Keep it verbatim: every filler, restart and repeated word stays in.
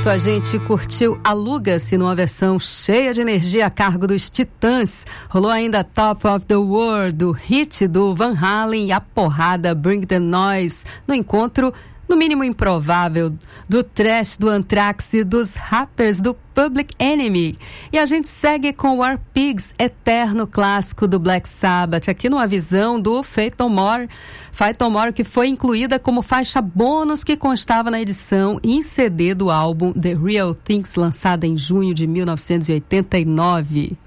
oito a gente curtiu Aluga-se numa versão cheia de energia a cargo dos Titãs. Rolou ainda Top of the World, do hit do Van Halen, e a porrada Bring the Noise, no encontro no mínimo improvável do thrash do Anthrax e dos rappers do Public Enemy. E a gente segue com War Pigs, eterno clássico do Black Sabbath, aqui numa visão do Faith No More. Faith No More, que foi incluída como faixa bônus que constava na edição em C D do álbum The Real Things, lançada em junho de mil novecentos e oitenta e nove.